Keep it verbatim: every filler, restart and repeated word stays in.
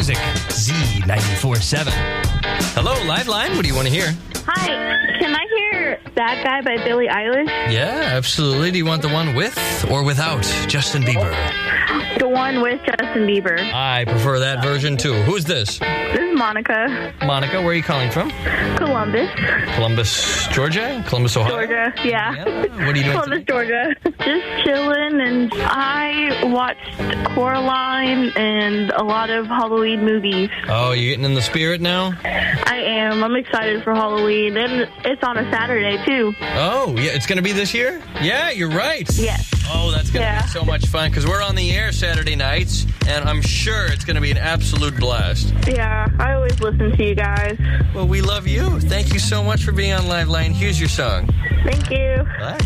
music. Z ninety-four point seven. Hello, Liveline. What do you want to hear? Hi, can I hear Bad Guy by Billie Eilish? Yeah, absolutely. Do you want the one with or without Justin Bieber? The one with Justin Bieber. I prefer that version too. Who's this? This is Monica. Monica, where are you calling from? Columbus. Columbus, Georgia? Columbus, Ohio? Georgia, yeah. yeah. What are you doing Columbus, today? Georgia. Just chilling, and I watched Coraline and a lot of Halloween movies. Oh, you getting in the spirit now? I am. I'm excited for Halloween, and it's on a Saturday, too. Oh, yeah, it's going to be this year? Yeah, you're right. Yes. Oh, that's going to Yeah. be so much fun, because we're on the air Saturday nights, and I'm sure it's going to be an absolute blast. Yeah, I always listen to you guys. Well, we love you. Thank you so much for being on Liveline. Here's your song. Thank you. Bye.